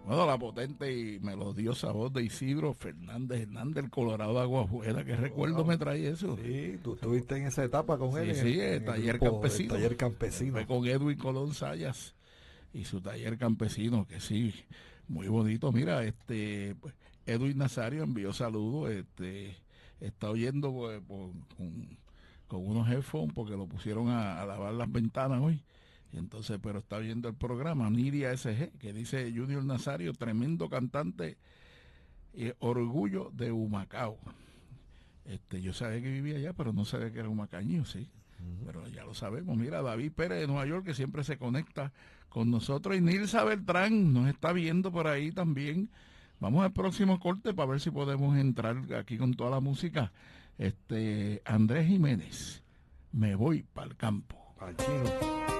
Bueno, la potente y melodiosa voz de Isidro Fernández Hernández, el Colorado de Aguafuera, ¿qué recuerdo me Colorado. trae eso? Sí, tú estuviste en esa etapa con él Sí, sí, el en el taller grupo del campesino. taller campesino. Fue con Edwin Colón Sayas y su taller campesino, que sí, muy bonito. Mira, pues, Edwin Nazario envió saludos, está oyendo pues, con unos headphones porque lo pusieron a lavar las ventanas hoy. Y entonces, pero está oyendo el programa, Nidia SG, que dice Junior Nazario, tremendo cantante, orgullo de Humacao. Yo sabía que vivía allá, pero no sabía que era humacaño, sí. Pero ya lo sabemos. Mira, David Pérez de Nueva York, que siempre se conecta con nosotros. Y Nilsa Beltrán nos está viendo por ahí también. Vamos al próximo corte para ver si podemos entrar aquí con toda la música. Andrés Jiménez, me voy para el campo. Al chino.